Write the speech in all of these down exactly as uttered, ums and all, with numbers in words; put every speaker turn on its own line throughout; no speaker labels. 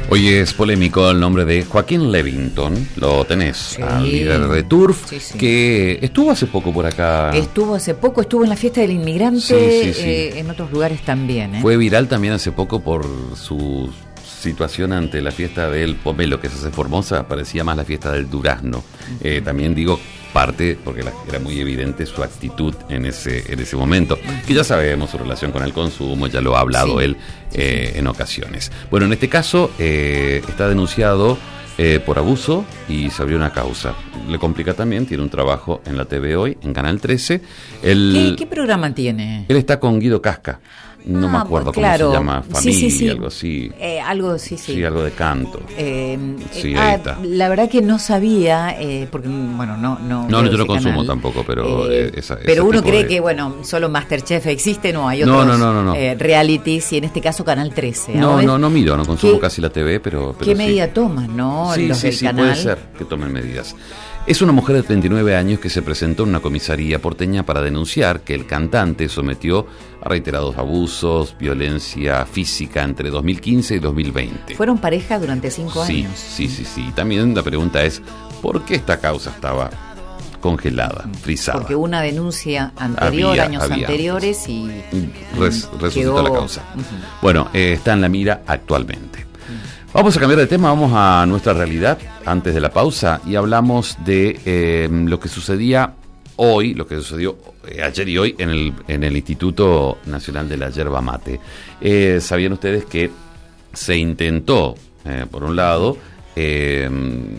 Hoy es polémico el nombre de Joaquín Levington, lo tenés,
Sí.
al líder de Turf,
Sí, sí.
que estuvo hace poco por acá.
Estuvo hace poco, estuvo en la fiesta del inmigrante,
Sí, sí, sí.
eh, en otros lugares también. ¿eh?
Fue viral también hace poco por su situación ante la fiesta del pomelo, que se hace Formosa, parecía más la fiesta del durazno. Uh-huh. Eh, también digo parte, porque la, era muy evidente su actitud en ese en ese momento, que ya sabemos su relación con el consumo, ya lo ha hablado sí. él eh, en ocasiones. Bueno, en este caso eh, está denunciado eh, por abuso y se abrió una causa. Le complica también, tiene un trabajo en la T V Hoy, en Canal trece. Él,
¿Qué, ¿Qué programa tiene?
Él está con Guido Casca. No ah, me acuerdo
claro.
cómo se llama, Familia,
sí, sí, sí.
algo así.
Eh, algo, sí, sí.
Sí, algo de canto.
Eh,
sí,
eh,
ahí
ah,
está.
La verdad que no sabía, eh, porque, bueno, no... No,
no, no yo no consumo
canal.
tampoco, pero...
Eh,
esa,
pero uno cree
de...
que, bueno, solo Masterchef existe, no, hay otros
no, no, no, no, no.
Eh, realities, y en este caso Canal trece.
No, no, no miro, no consumo
¿Qué,
casi la T V, pero... pero
¿Qué
sí.
medida toman, no?
Sí,
Los
sí,
del
sí,
canal.
puede ser que tomen medidas. Es una mujer de treinta y nueve años que se presentó en una comisaría porteña para denunciar que el cantante sometió a reiterados abusos, violencia física entre dos mil quince y dos mil veinte.
¿Fueron pareja durante cinco
sí,
años?
Sí, sí, sí. También la pregunta es, ¿por qué esta causa estaba congelada, frisada?
Porque una denuncia anterior,
había,
años
había
anteriores
antes.
y...
Res, resucitó
quedó...
la causa.
Uh-huh.
Bueno, eh, está en la mira actualmente. Vamos a cambiar de tema, vamos a nuestra realidad antes de la pausa y hablamos de eh, lo que sucedía hoy, lo que sucedió eh, ayer y hoy en el, en el Instituto Nacional de la Yerba Mate. Eh, ¿Sabían ustedes que se intentó, eh, por un lado, eh,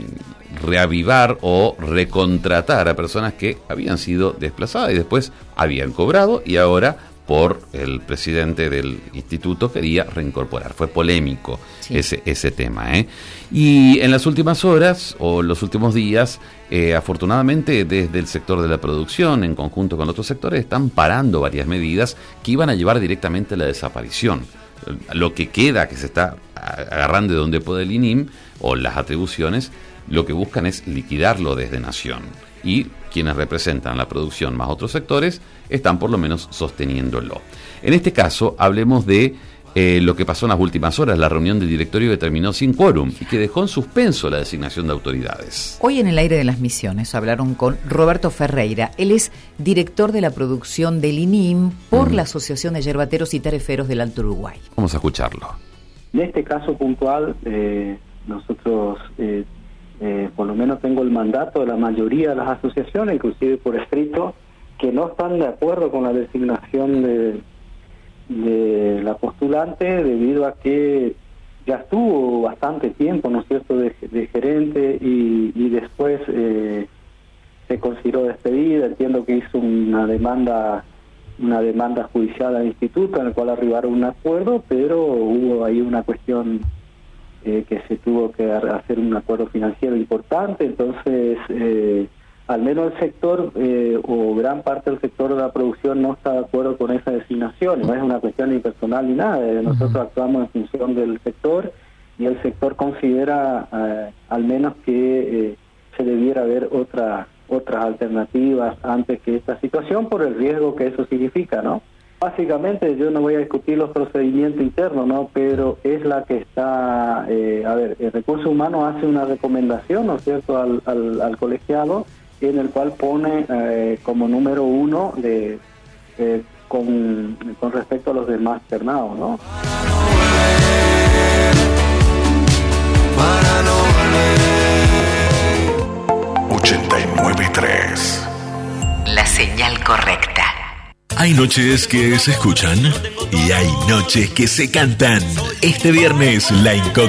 reavivar o recontratar a personas que habían sido desplazadas y después habían cobrado y ahora... por el presidente del instituto quería reincorporar. Fue polémico sí. ese, ese tema. ¿eh? Y en las últimas horas o los últimos días, eh, afortunadamente desde el sector de la producción, en conjunto con otros sectores, están parando varias medidas que iban a llevar directamente a la desaparición. Lo que queda, que se está agarrando de donde puede el I N I M o las atribuciones, lo que buscan es liquidarlo desde Nación. Y quienes representan la producción más otros sectores están por lo menos sosteniéndolo. En este caso, hablemos de eh, lo que pasó en las últimas horas, la reunión del directorio que terminó sin quórum y que dejó en suspenso la designación de autoridades.
Hoy en el aire de las Misiones hablaron con Roberto Ferreira. Él es director de la producción del I N I M por mm. la Asociación de Yerbateros y Tareferos del Alto Uruguay.
Vamos a escucharlo.
En este caso puntual, eh, nosotros... Eh, Eh, por lo menos tengo el mandato de la mayoría de las asociaciones, inclusive por escrito, que no están de acuerdo con la designación de, de la postulante debido a que ya estuvo bastante tiempo, ¿no es cierto?, de, de gerente y, y después eh, se consideró despedida. Entiendo que hizo una demanda una demanda judicial al instituto en la cual arribaron a un acuerdo, pero hubo ahí una cuestión Eh, que se tuvo que hacer un acuerdo financiero importante. Entonces eh, al menos el sector eh, o gran parte del sector de la producción no está de acuerdo con esa designación. No es una cuestión ni personal ni nada, nosotros uh-huh. actuamos en función del sector y el sector considera eh, al menos que eh, se debiera haber otra, otras alternativas antes que esta situación por el riesgo que eso significa, ¿no? Básicamente yo no voy a discutir los procedimientos internos, ¿no? Pero es la que está, eh, a ver, el Recursos Humanos hace una recomendación, ¿no es cierto?, al, al, al colegiado, en el cual pone eh, como número uno de eh, con, con respecto a los demás ternados, ¿no?
ochenta y nueve punto tres
La señal correcta.
Hay noches que se escuchan y hay noches que se cantan. Este viernes, la incógnita